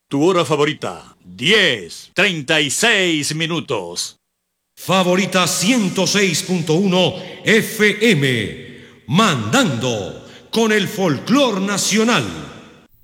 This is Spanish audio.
Tu hora favorita, 10:36. Favorita 106.1 FM, mandando con el folclor nacional.